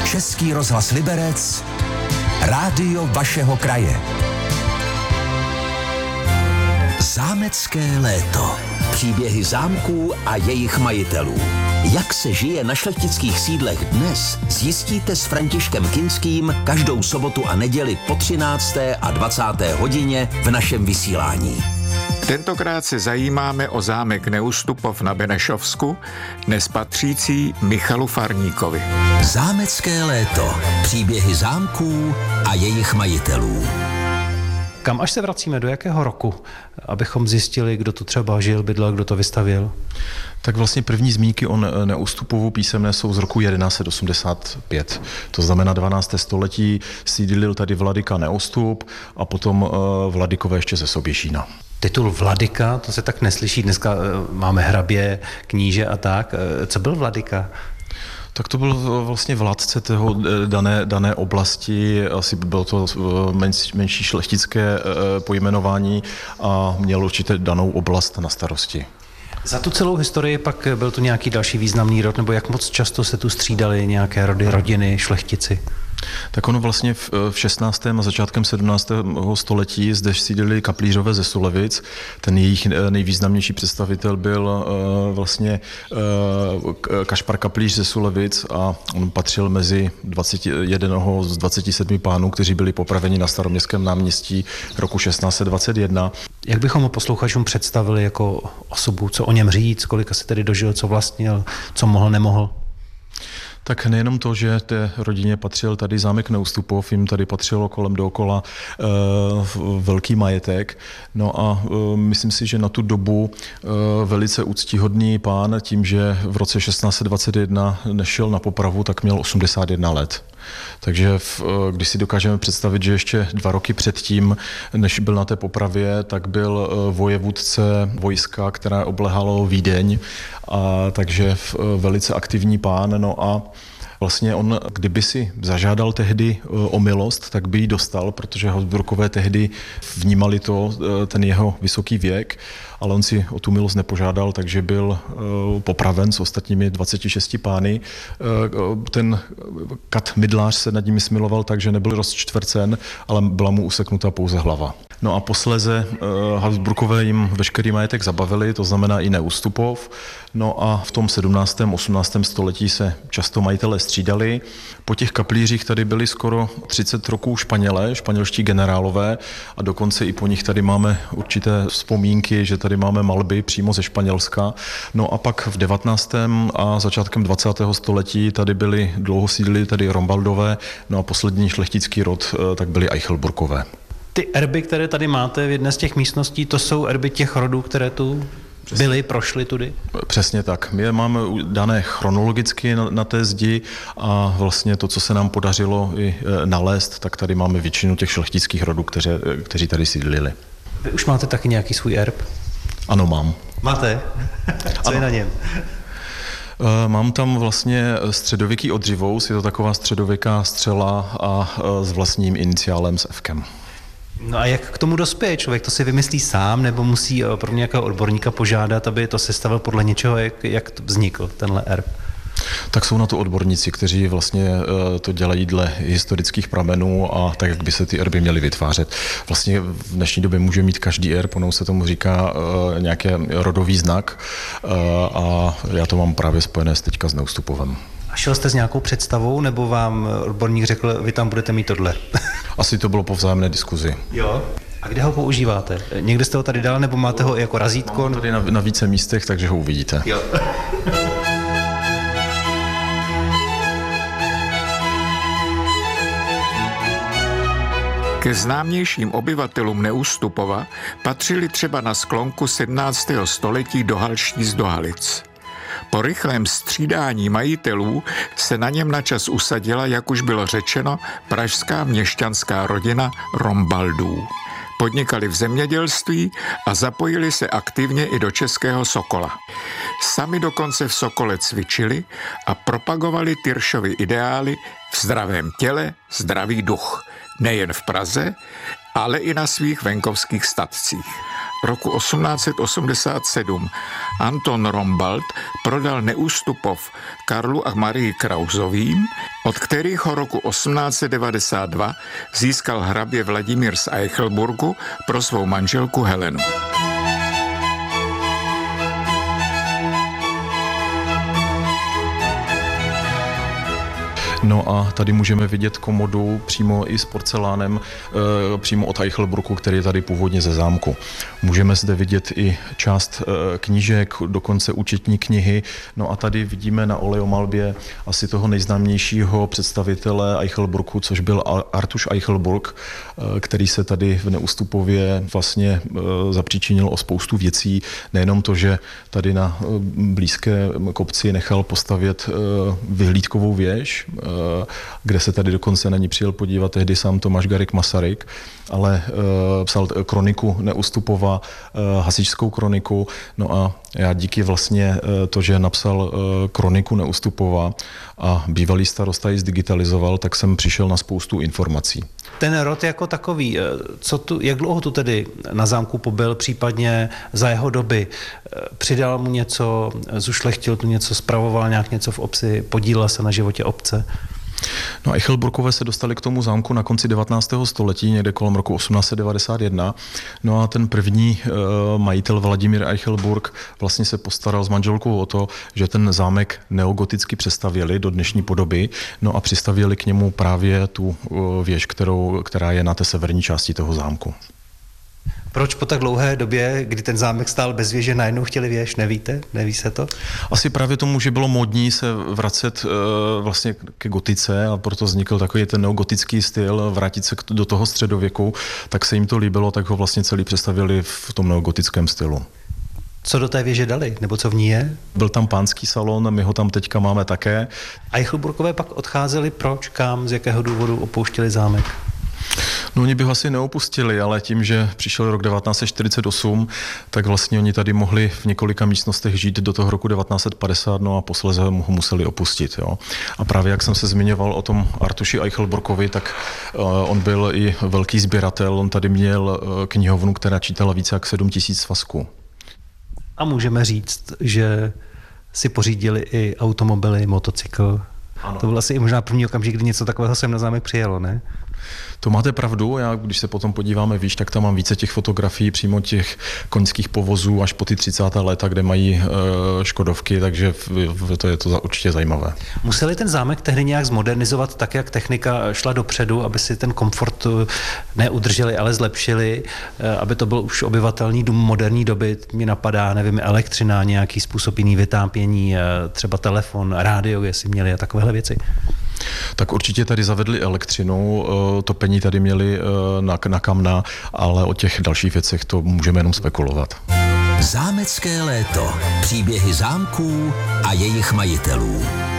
Český rozhlas Liberec, rádio vašeho kraje. Zámecké léto. Příběhy zámků a jejich majitelů. Jak se žije na šlechtických sídlech dnes, zjistíte s Františkem Kinským každou sobotu a neděli po 13. a 20. hodině v našem vysílání. Tentokrát se zajímáme o zámek Neustupov na Benešovsku, dnes patřící Michalu Farníkovi. Zámecké léto. Příběhy zámků a jejich majitelů. Kam až se vracíme, do jakého roku, abychom zjistili, kdo tu třeba žil, bydlel, kdo to vystavěl? Tak vlastně první zmínky o Neustupovu písemné jsou z roku 1185. To znamená 12. století, sídlil tady vladyka Neustup a potom vladykové ještě ze Soběšína. Titul vladyka, to se tak neslyší, dneska máme hrabě, kníže a tak. Co byl vladyka? Tak to byl vlastně vládce toho dané oblasti, asi bylo to menší šlechtické pojmenování a měl určitě danou oblast na starosti. Za tu celou historii pak byl tu nějaký další významný rod, nebo jak moc často se tu střídaly nějaké rody, rodiny, šlechtici? Tak ono vlastně v 16. a začátkem 17. století zde sídlili kaplířové ze Sulevic. Ten jejich nejvýznamnější představitel byl vlastně Kašpar Kaplíř ze Sulevic a on patřil mezi 21 z 27 pánů, kteří byli popraveni na Staroměstském náměstí roku 1621. Jak bychom ho posluchačům představili jako osobu, co o něm říct, kolik asi tedy dožil, co vlastnil, co mohl, nemohl? Tak nejenom to, že té rodině patřil tady zámek Neustupov, jim tady patřilo kolem dookola velký majetek. No a myslím si, že na tu dobu velice úctíhodný pán tím, že v roce 1621 nešel na popravu, tak měl 81 let. Takže když si dokážeme představit, že ještě 2 roky předtím, než byl na té popravě, tak byl vojevůdce vojska, které oblehalo Vídeň, a takže velice aktivní pán. No a vlastně on, kdyby si zažádal tehdy o milost, tak by ji dostal, protože Habsburkové tehdy vnímali ten jeho vysoký věk, ale on si o tu milost nepožádal, takže byl popraven s ostatními 26 pány. Ten kat mydlář se nad nimi smiloval tak, že nebyl rozčtvrcen, ale byla mu useknuta pouze hlava. No a posléze Habsburkové jim veškerý majetek zabavili, to znamená i Neustupov. No a v tom 17. 18. století se často majitelé střídali. Po těch kaplířích tady byli skoro 30 roků Španělé, španělští generálové, a dokonce i po nich tady máme určité vzpomínky, že tady máme malby přímo ze Španělska. No a pak v 19. a začátkem 20. století tady byli, dlouho sídlili tady Rombaldové, no a poslední šlechtický rod tak byli Eichelburkové. Ty erby, které tady máte v jedné z těch místností, to jsou erby těch rodů, které tu byly, prošly tudy? Přesně tak. My je máme dané chronologicky na té zdi a vlastně to, co se nám podařilo i nalézt, tak tady máme většinu těch šlechtických rodů, kteří tady sídlili. Vy už máte taky nějaký svůj erb? Ano, mám. Máte? Co je na něm? Mám tam vlastně středověký odřivous, je to taková středověká střela a s vlastním iniciálem s Fkem. No a jak k tomu dospěje člověk? To si vymyslí sám, nebo musí pro nějakého odborníka požádat, aby to sestavil podle něčeho, jak vznikl tenhle erb? Tak jsou na to odborníci, kteří vlastně to dělají dle historických pramenů a tak, jak by se ty erby měly vytvářet. Vlastně v dnešní době může mít každý erb, ono se tomu říká nějaký rodový znak a já to mám právě spojené teďka s Neustupovem. A šel jste s nějakou představou, nebo vám odborník řekl, vy tam budete mít tohle? Asi to bylo po vzájemné diskuzi. Jo. A kde ho používáte? Někde jste ho tady dal, nebo máte ho jako razítko? Mám tady na více místech, takže ho uvidíte. Jo. Ke známějším obyvatelům Neustupova patřili třeba na sklonku 17. století dohalští z Dohalic. Po rychlém střídání majitelů se na něm načas usadila, jak už bylo řečeno, pražská měšťanská rodina Rombaldů. Podnikali v zemědělství a zapojili se aktivně i do českého Sokola. Sami dokonce v Sokole cvičili a propagovali Tyršovy ideály v zdravém těle, zdravý duch. Nejen v Praze, ale i na svých venkovských statcích. roku 1887 Anton Rombald prodal Neustupov Karlu a Marii Krausovým, od kterých ho roku 1892 získal hrabě Vladimír z Eichelburgu pro svou manželku Helenu. No a tady můžeme vidět komodu přímo i s porcelánem, přímo od Eichelburgu, který je tady původně ze zámku. Můžeme zde vidět i část knížek, dokonce účetní knihy. No a tady vidíme na oleomalbě asi toho nejznámějšího představitele Eichelburgu, což byl Artuš Eichelburg, který se tady v Neustupově vlastně zapříčinil o spoustu věcí. Nejenom to, že tady na blízké kopci nechal postavět vyhlídkovou věž, kde se tady dokonce na ní přijel podívat tehdy sám Tomáš Garrigue Masaryk, ale psal kroniku Neustupova, hasičskou kroniku. No a já díky vlastně to, že napsal kroniku Neustupova a bývalý starosta ji zdigitalizoval, tak jsem přišel na spoustu informací. Ten rod jako takový, jak dlouho tu tedy na zámku pobyl, případně za jeho doby? Přidal mu něco, zušlechtil tu něco, spravoval nějak něco v obci, podílel se na životě obce? No, Eichelburgové se dostali k tomu zámku na konci 19. století, někde kolem roku 1891. No a ten první majitel Vladimír Eichelburg vlastně se postaral s manželkou o to, že ten zámek neogoticky přestavěli do dnešní podoby, no a přistavěli k němu právě tu věž, která je na té severní části toho zámku. Proč po tak dlouhé době, kdy ten zámek stál bez věže, najednou chtěli věž, nevíte? Neví se to? Asi právě tomu, že bylo módní se vracet vlastně ke gotice a proto vznikl takový ten neogotický styl, vrátit se do toho středověku, tak se jim to líbilo, tak ho vlastně celý představili v tom neogotickém stylu. Co do té věže dali? Nebo co v ní je? Byl tam pánský salon, my ho tam teďka máme také. A Eichelburgové pak odcházeli proč, kam, z jakého důvodu opouštěli zámek? No oni by ho asi neopustili, ale tím, že přišel rok 1948, tak vlastně oni tady mohli v několika místnostech žít do toho roku 1950, no a posléze ho museli opustit. Jo. A právě jak jsem se zmiňoval o tom Artuši Eichelburgovi, tak on byl i velký sběratel, on tady měl knihovnu, která čítala více jak 7 000 svazků. A můžeme říct, že si pořídili i automobily, motocykl. Ano. To byl asi i možná první okamžik, kdy něco takového sem na zámek přijelo, ne? To máte pravdu, já když se potom podíváme výš, tak tam mám více těch fotografií přímo těch koňských povozů až po ty 30. léta, kde mají škodovky, takže to je to určitě zajímavé. Museli ten zámek tehdy nějak zmodernizovat tak, jak technika šla dopředu, aby si ten komfort neudrželi, ale zlepšili, aby to byl už obyvatelný dům moderní doby. Mě napadá, nevím, elektřina, nějaký způsob jiný vytápění, třeba telefon, rádio, jestli měli a takovéhle věci. Tak určitě tady zavedli elektřinu, topení tady měli na kamna, ale o těch dalších věcech to můžeme jenom spekulovat. Zámecké léto. Příběhy zámků a jejich majitelů.